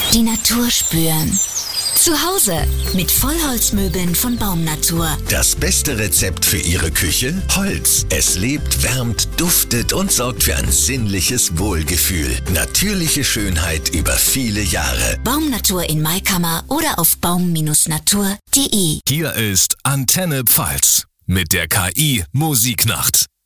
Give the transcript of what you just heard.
Die Natur spüren. Zu Hause mit Vollholzmöbeln von Baumnatur. Das beste Rezept für Ihre Küche? Holz. Es lebt, wärmt, duftet und sorgt für ein sinnliches Wohlgefühl. Natürliche Schönheit über viele Jahre. Baumnatur in Maikammer oder auf baum-natur.de. Hier ist Antenne Pfalz mit der KI Musiknacht.